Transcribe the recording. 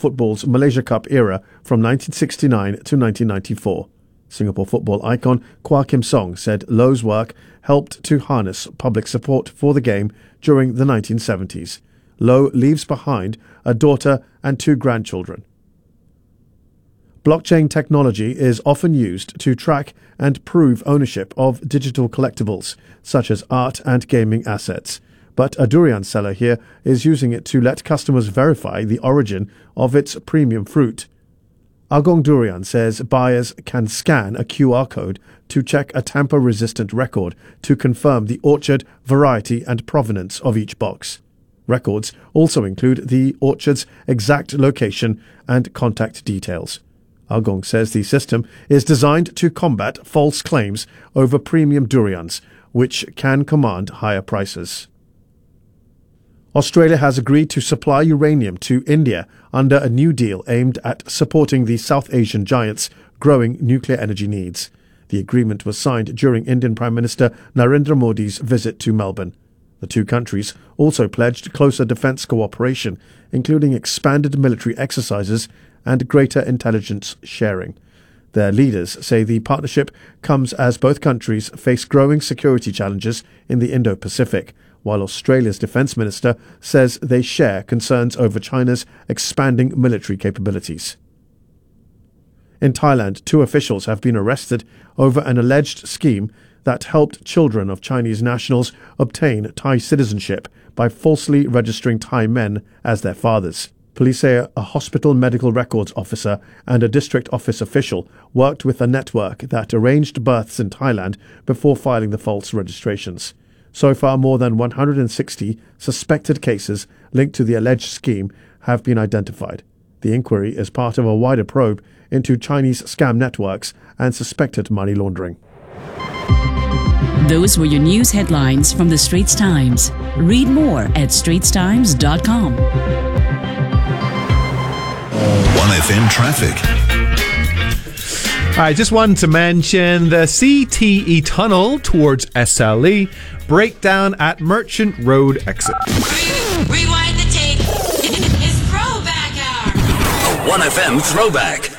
football's Malaysia Cup era from 1969 to 1994. Singapore football icon Kwa Kim Song said Loh's work helped to harness public support for the game during the 1970s. Loh leaves behind a daughter and 2 grandchildren. Blockchain technology is often used to track and prove ownership of digital collectibles, such as art and gaming assets. But a durian seller here is using it to let customers verify the origin of its premium fruit. Agong Durian says buyers can scan a QR code to check a tamper-resistant record to confirm the orchard, variety and provenance of each box. Records also include the orchard's exact location and contact details. Agong says the system is designed to combat false claims over premium durians, which can command higher prices. Australia has agreed to supply uranium to India under a new deal aimed at supporting the South Asian giant's growing nuclear energy needs. The agreement was signed during Indian Prime Minister Narendra Modi's visit to Melbourne. The 2 countries also pledged closer defence cooperation, including expanded military exercises and greater intelligence sharing. Their leaders say the partnership comes as both countries face growing security challenges in the Indo-Pacific, while Australia's Defence Minister says they share concerns over China's expanding military capabilities. In Thailand, 2 officials have been arrested over an alleged scheme that helped children of Chinese nationals obtain Thai citizenship by falsely registering Thai men as their fathers. Police say a hospital medical records officer and a district office official worked with a network that arranged births in Thailand before filing the false registrations. So far, more than 160 suspected cases linked to the alleged scheme have been identified. The inquiry is part of a wider probe into Chinese scam networks and suspected money laundering. Those were your news headlines from the Straits Times. Read more at straitstimes.com. 1FM traffic. I just wanted to mention the CTE tunnel towards SLE breakdown at Merchant Road exit. Rewind the tape. It's throwback hour. A 1FM throwback.